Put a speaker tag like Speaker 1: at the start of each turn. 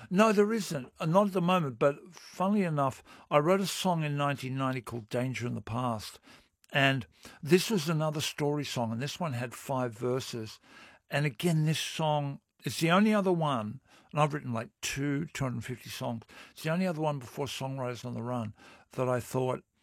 Speaker 1: No, there isn't. Not at the moment. But funnily enough, I wrote a song in 1990 called Danger in the Past. And this was another story song. And this one had 5 verses. And again, this song, it's the only other one. And I've written like 250 songs. It's the only other one before Songwriters on the Run that I thought